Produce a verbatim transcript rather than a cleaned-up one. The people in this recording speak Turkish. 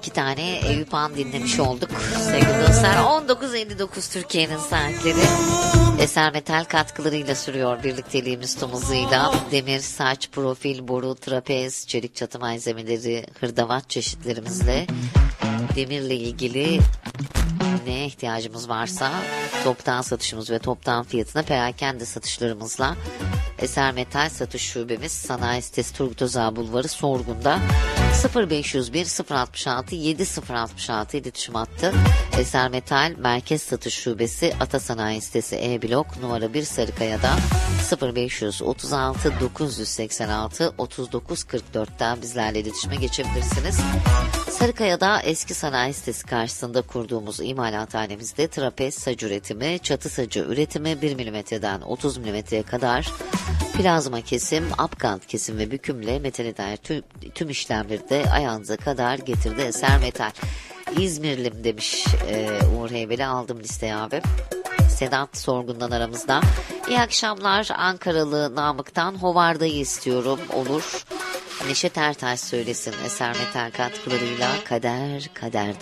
iki tane Eyüp Han dinlemiş olduk sevgili dostlar. on dokuz elli dokuz Türkiye'nin saatleri. Eser Metal katkılarıyla sürüyor birlikteliğimiz tüm hızıyla. Demir, saç, profil, boru, trapez, çelik çatı malzemeleri, hırdavat çeşitlerimizle demirle ilgili ne ihtiyacımız varsa toptan satışımız ve toptan fiyatına perakende satışlarımızla Eser Metal satış şubemiz Sanayi Sitesi Turgut Özal Bulvarı Sorgun'da sıfır beş yüz bir sıfır altmış altı yedi sıfır altmış altı iletişim hattı. Eser Metal Merkez Satış Şubesi Ata Sanayi Sitesi E Blok numara bir Sarıkaya'da sıfır beş yüz otuz altı dokuz yüz seksen altı otuz dokuz kırk dörtten bizlerle iletişime geçebilirsiniz. Sarıkaya'da eski sanayi sitesi karşısında kurduğumuz imalathanemizde trapez sac üretimi, çatı sacı üretimi bir milimetreden otuz milimetreye kadar plazma kesim, apkant kesim ve bükümle metale dair tüm, tüm işlemleri de ayağınıza kadar getirdi Eser Metal. İzmirlim demiş e, Uğur Heybeli, aldım listeye abi. Sedat Sorgun'dan aramızda. İyi akşamlar, Ankaralı Namık'tan Hovarda'yı istiyorum, olur. Neşet Ertaş söylesin Eser Metal katkılarıyla Kader Kader'de.